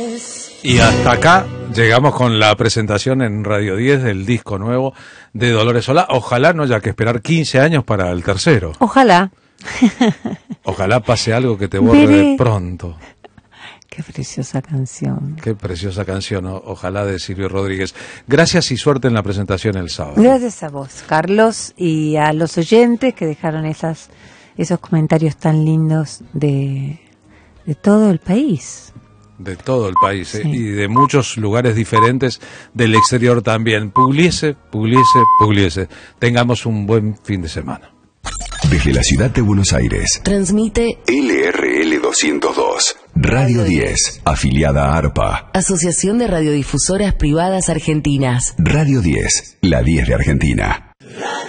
Y hasta acá llegamos con la presentación en Radio 10 del disco nuevo de Dolores Solá. Ojalá no haya que esperar 15 años para el tercero. Ojalá. Ojalá pase algo que te borre de pronto. Qué preciosa canción. Qué preciosa canción, ojalá, de Silvio Rodríguez. Gracias y suerte en la presentación el sábado. Gracias a vos, Carlos, y a los oyentes que dejaron esos comentarios tan lindos de todo el país. De todo el país, sí. Y de muchos lugares diferentes del exterior también. Pugliese. Tengamos un buen fin de semana. Desde la ciudad de Buenos Aires, transmite LRL 202, Radio 10, afiliada a ARPA, Asociación de Radiodifusoras Privadas Argentinas. Radio 10, la 10 de Argentina.